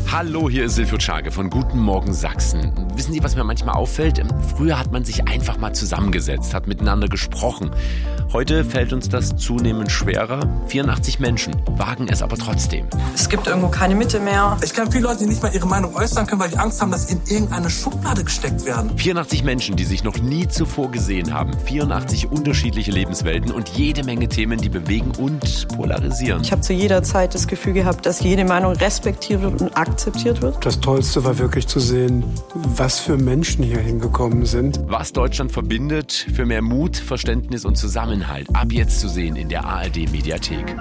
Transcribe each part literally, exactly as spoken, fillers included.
Hallo, hier ist Silvio Czage von Guten Morgen Sachsen. Wissen Sie, was mir manchmal auffällt? Früher hat man sich einfach mal zusammengesetzt, hat miteinander gesprochen. Heute fällt uns das zunehmend schwerer. vierundachtzig Menschen wagen es aber trotzdem. Es gibt irgendwo keine Mitte mehr. Ich kenne viele Leute, die nicht mal ihre Meinung äußern können, weil die Angst haben, dass sie in irgendeine Schublade gesteckt werden. vierundachtzig Menschen, die sich noch nie zuvor gesehen haben. vierundachtzig unterschiedliche Lebenswelten und jede Menge Themen, die bewegen und polarisieren. Ich habe zu jeder Zeit das Gefühl gehabt, dass jede Meinung respektiert wird und akzeptiert wird. Das Tollste war wirklich zu sehen, was für Menschen hier hingekommen sind. Was Deutschland verbindet, für mehr Mut, Verständnis und Zusammenhalt. Ab jetzt zu sehen in der A R D-Mediathek.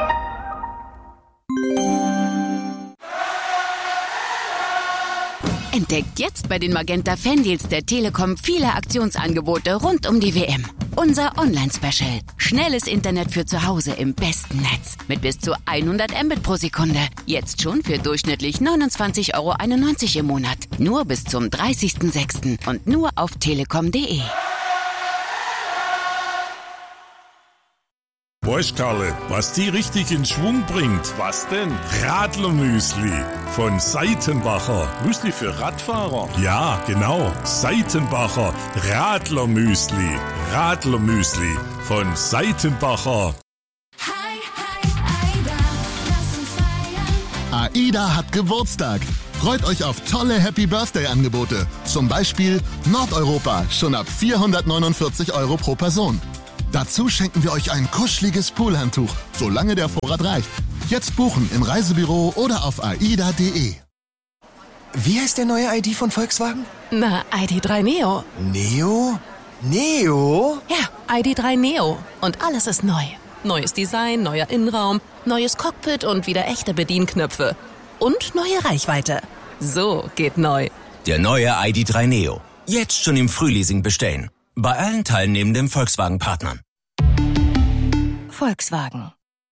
Entdeckt jetzt bei den Magenta Fandeals der Telekom viele Aktionsangebote rund um die W M. Unser Online-Special. Schnelles Internet für zu Hause im besten Netz. Mit bis zu hundert Mbit pro Sekunde. Jetzt schon für durchschnittlich neunundzwanzig Euro einundneunzig im Monat. Nur bis zum dreißigsten sechsten und nur auf telekom punkt de. Weißt Karle, was die richtig in Schwung bringt? Was denn? Radlermüsli von Seitenbacher. Müsli für Radfahrer? Ja, genau. Seitenbacher Radlermüsli. Radlermüsli von Seitenbacher. Hi, hi, Aida, lass uns feiern. AIDA hat Geburtstag. Freut euch auf tolle Happy Birthday Angebote. Zum Beispiel Nordeuropa, schon ab vierhundertneunundvierzig Euro pro Person. Dazu schenken wir euch ein kuscheliges Poolhandtuch, solange der Vorrat reicht. Jetzt buchen im Reisebüro oder auf aida punkt de. Wie heißt der neue I D von Volkswagen? Na, I D drei Neo. Neo? Neo? Ja, I D drei Neo. Und alles ist neu. Neues Design, neuer Innenraum, neues Cockpit und wieder echte Bedienknöpfe. Und neue Reichweite. So geht neu. Der neue I D drei Neo. Jetzt schon im Frühleasing bestellen. Bei allen teilnehmenden Volkswagen-Partnern. Volkswagen.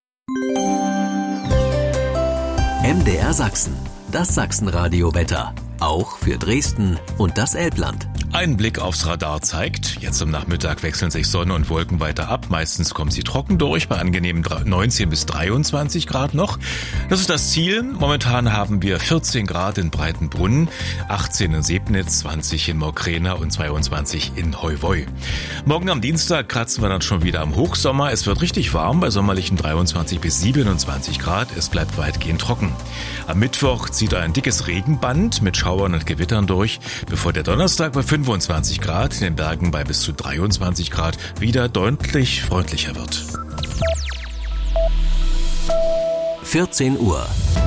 M D R Sachsen. Das Sachsenradio-Wetter. Auch für Dresden und das Elbland. Ein Blick aufs Radar zeigt, jetzt am Nachmittag wechseln sich Sonne und Wolken weiter ab. Meistens kommen sie trocken durch, bei angenehmen neunzehn bis dreiundzwanzig Grad noch. Das ist das Ziel. Momentan haben wir vierzehn Grad in Breitenbrunn, achtzehn in Sebnitz, zwanzig in Mokrena und zweiundzwanzig in Heuwoi. Morgen am Dienstag kratzen wir dann schon wieder am Hochsommer. Es wird richtig warm, bei sommerlichen dreiundzwanzig bis siebenundzwanzig Grad. Es bleibt weitgehend trocken. Am Mittwoch zieht ein dickes Regenband mit Schauern und Gewittern durch, bevor der Donnerstag bei fünfundzwanzig Grad, in den Bergen bei bis zu dreiundzwanzig Grad wieder deutlich freundlicher wird. vierzehn Uhr.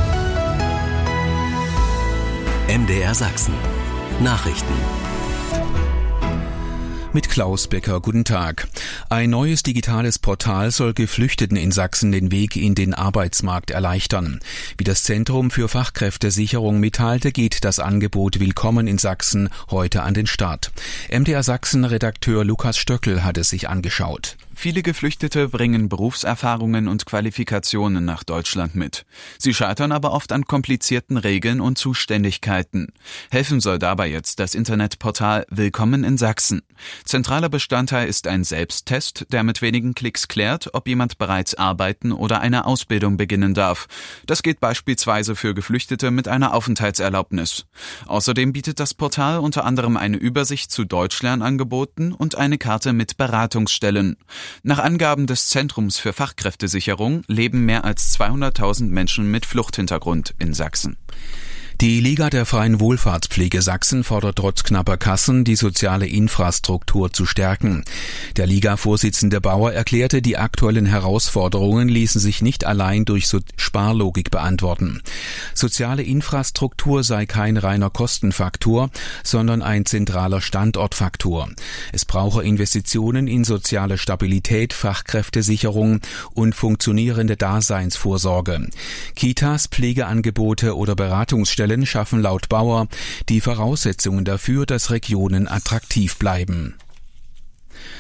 M D R Sachsen. Nachrichten. Mit Klaus Becker, guten Tag. Ein neues digitales Portal soll Geflüchteten in Sachsen den Weg in den Arbeitsmarkt erleichtern. Wie das Zentrum für Fachkräftesicherung mitteilte, geht das Angebot Willkommen in Sachsen heute an den Start. M D R Sachsen-Redakteur Lukas Stöckel hat es sich angeschaut. Viele Geflüchtete bringen Berufserfahrungen und Qualifikationen nach Deutschland mit. Sie scheitern aber oft an komplizierten Regeln und Zuständigkeiten. Helfen soll dabei jetzt das Internetportal Willkommen in Sachsen. Zentraler Bestandteil ist ein Selbsttest, der mit wenigen Klicks klärt, ob jemand bereits arbeiten oder eine Ausbildung beginnen darf. Das geht beispielsweise für Geflüchtete mit einer Aufenthaltserlaubnis. Außerdem bietet das Portal unter anderem eine Übersicht zu Deutschlernangeboten und eine Karte mit Beratungsstellen. Nach Angaben des Zentrums für Fachkräftesicherung leben mehr als zweihunderttausend Menschen mit Fluchthintergrund in Sachsen. Die Liga der Freien Wohlfahrtspflege Sachsen fordert trotz knapper Kassen, die soziale Infrastruktur zu stärken. Der Liga-Vorsitzende Bauer erklärte, die aktuellen Herausforderungen ließen sich nicht allein durch so Sparlogik beantworten. Soziale Infrastruktur sei kein reiner Kostenfaktor, sondern ein zentraler Standortfaktor. Es brauche Investitionen in soziale Stabilität, Fachkräftesicherung und funktionierende Daseinsvorsorge. Kitas, Pflegeangebote oder Beratungsstellen schaffen laut Bauer die Voraussetzungen dafür, dass Regionen attraktiv bleiben.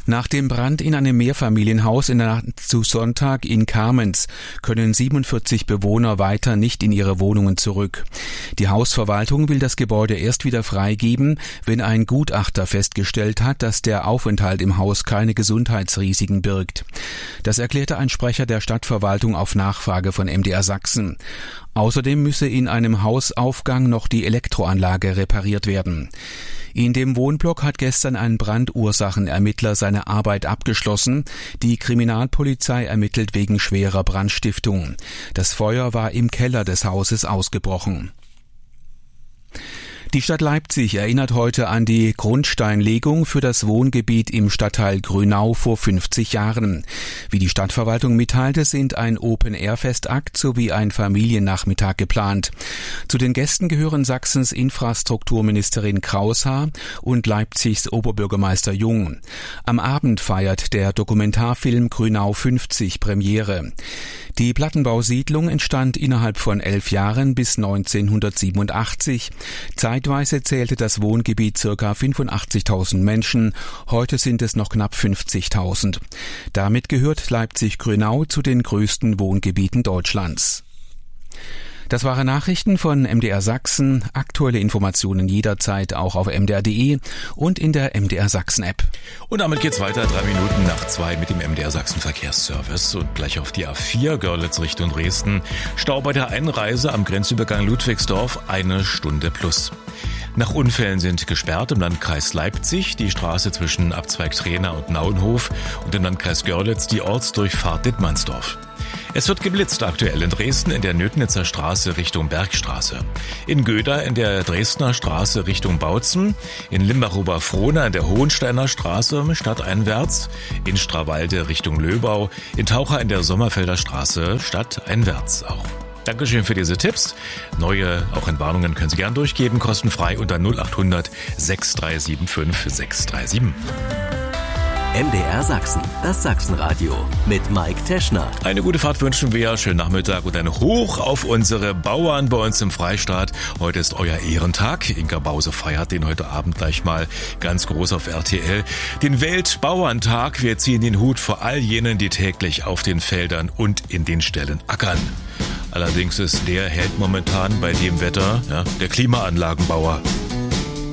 Nach dem Brand in einem Mehrfamilienhaus in der Nacht zu Sonntag in Kamenz können siebenundvierzig Bewohner weiter nicht in ihre Wohnungen zurück. Die Hausverwaltung will das Gebäude erst wieder freigeben, wenn ein Gutachter festgestellt hat, dass der Aufenthalt im Haus keine Gesundheitsrisiken birgt. Das erklärte ein Sprecher der Stadtverwaltung auf Nachfrage von M D R Sachsen. Außerdem müsse in einem Hausaufgang noch die Elektroanlage repariert werden. In dem Wohnblock hat gestern ein Brandursachenermittler seine Arbeit abgeschlossen. Die Kriminalpolizei ermittelt wegen schwerer Brandstiftung. Das Feuer war im Keller des Hauses ausgebrochen. Die Stadt Leipzig erinnert heute an die Grundsteinlegung für das Wohngebiet im Stadtteil Grünau vor fünfzig Jahren. Wie die Stadtverwaltung mitteilte, sind ein Open-Air-Festakt sowie ein Familiennachmittag geplant. Zu den Gästen gehören Sachsens Infrastrukturministerin Kraushaar und Leipzigs Oberbürgermeister Jung. Am Abend feiert der Dokumentarfilm Grünau fünfzig Premiere. Die Plattenbausiedlung entstand innerhalb von elf Jahren bis neunzehnhundertsiebenundachtzig. Zeitweise zählte das Wohngebiet ca. fünfundachtzigtausend Menschen, heute sind es noch knapp fünfzigtausend. Damit gehört Leipzig-Grünau zu den größten Wohngebieten Deutschlands. Das waren Nachrichten von M D R Sachsen. Aktuelle Informationen jederzeit auch auf m d r punkt d e und in der M D R Sachsen App. Und damit geht's weiter, drei Minuten nach zwei mit dem M D R Sachsen Verkehrsservice und gleich auf die A vier Görlitz Richtung Dresden. Stau bei der Einreise am Grenzübergang Ludwigsdorf, eine Stunde plus. Nach Unfällen sind gesperrt im Landkreis Leipzig die Straße zwischen Abzweig Trena und Nauenhof und im Landkreis Görlitz die Ortsdurchfahrt Dittmannsdorf. Es wird geblitzt aktuell in Dresden in der Nötnitzer Straße Richtung Bergstraße, in Göda in der Dresdner Straße Richtung Bautzen, in Limbach-Oberfrohna in der Hohensteiner Straße stadteinwärts, in Strawalde Richtung Löbau, in Taucher in der Sommerfelder Straße stadteinwärts auch. Dankeschön für diese Tipps. Neue, auch Entwarnungen können Sie gern durchgeben, kostenfrei unter null acht hundert sechs drei sieben fünf sechs drei sieben. M D R Sachsen, das Sachsenradio mit Mike Teschner. Eine gute Fahrt wünschen wir, schönen Nachmittag und ein Hoch auf unsere Bauern bei uns im Freistaat. Heute ist euer Ehrentag. Inka Bause feiert den heute Abend gleich mal ganz groß auf R T L. Den Weltbauerntag. Wir ziehen den Hut vor all jenen, die täglich auf den Feldern und in den Ställen ackern. Allerdings ist der Held momentan bei dem Wetter, ja, der Klimaanlagenbauer.